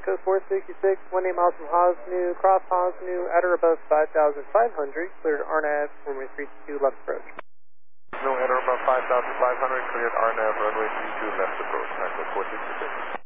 shows 466, 18 miles from Hosnu, cross Hosnu, at or above 5,500, cleared RNAV, runway 32, left approach. No, at or above 5,500, cleared RNAV, runway 32, left approach, Echo 466.